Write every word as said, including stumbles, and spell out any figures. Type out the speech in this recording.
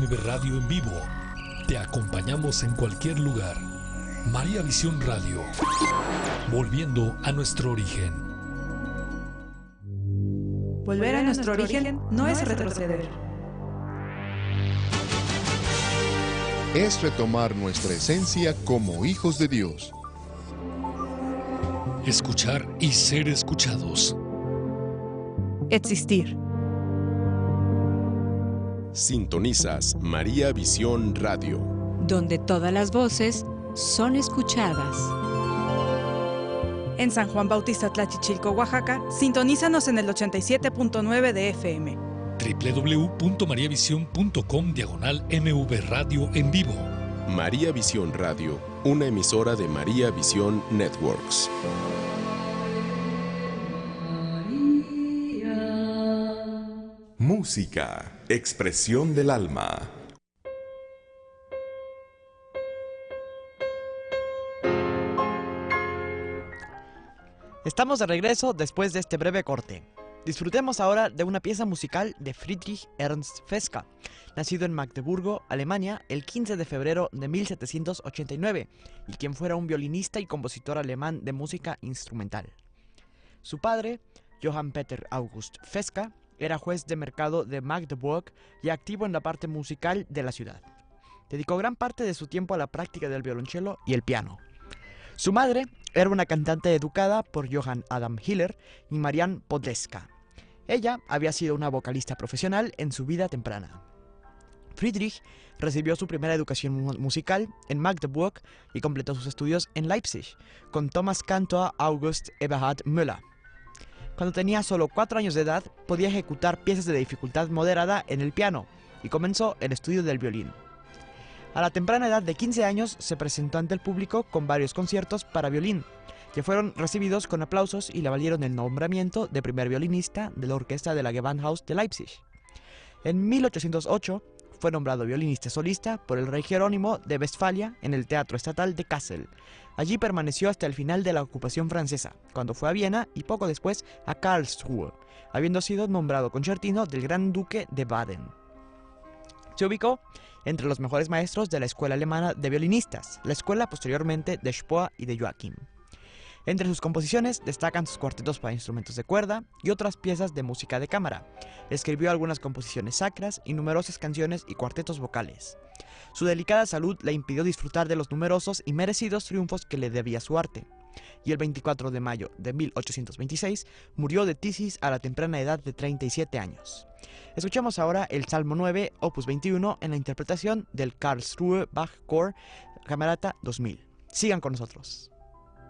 M V Radio en vivo. Te acompañamos en cualquier lugar. María Visión Radio. Volviendo a nuestro origen. Volver a nuestro origen no es retroceder. Es retomar nuestra esencia como hijos de Dios. Escuchar y ser escuchados. Existir. Sintonizas María Visión Radio, donde todas las voces son escuchadas. En San Juan Bautista Tlachichilco, Oaxaca, sintonízanos en el ochenta y siete punto nueve de F M. doble u doble u doble u punto mariavisión punto com diagonal M V Radio en vivo. María Visión Radio, una emisora de María Visión Networks. Música, expresión del alma. Estamos de regreso después de este breve corte. Disfrutemos ahora de una pieza musical de Friedrich Ernst Fesca, nacido en Magdeburgo, Alemania, el quince de febrero de mil setecientos ochenta y nueve, y quien fuera un violinista y compositor alemán de música instrumental. Su padre, Johann Peter August Fesca, era juez de mercado de Magdeburg y activo en la parte musical de la ciudad. Dedicó gran parte de su tiempo a la práctica del violonchelo y el piano. Su madre era una cantante educada por Johann Adam Hiller y Marianne Podleska. Ella había sido una vocalista profesional en su vida temprana. Friedrich recibió su primera educación mu- musical en Magdeburg y completó sus estudios en Leipzig con Thomas Cantor August Eberhard Müller. Cuando tenía solo cuatro años de edad, podía ejecutar piezas de dificultad moderada en el piano y comenzó el estudio del violín. A la temprana edad de quince años se presentó ante el público con varios conciertos para violín, que fueron recibidos con aplausos y le valieron el nombramiento de primer violinista de la orquesta de la Gewandhaus de Leipzig. En mil ochocientos ocho fue nombrado violinista solista por el rey Jerónimo de Westfalia en el Teatro Estatal de Kassel. Allí permaneció hasta el final de la ocupación francesa, cuando fue a Viena y poco después a Karlsruhe, habiendo sido nombrado concertino del Gran Duque de Baden. Se ubicó entre los mejores maestros de la escuela alemana de violinistas, la escuela posteriormente de Spohr y de Joachim. Entre sus composiciones destacan sus cuartetos para instrumentos de cuerda y otras piezas de música de cámara. Escribió algunas composiciones sacras y numerosas canciones y cuartetos vocales. Su delicada salud le impidió disfrutar de los numerosos y merecidos triunfos que le debía su arte. Y el veinticuatro de mayo de mil ochocientos veintiséis murió de tisis a la temprana edad de treinta y siete años. Escuchamos ahora el Salmo nueve, opus veintiuno, en la interpretación del Karlsruhe Bach Chor Camerata dos mil. Sigan con nosotros.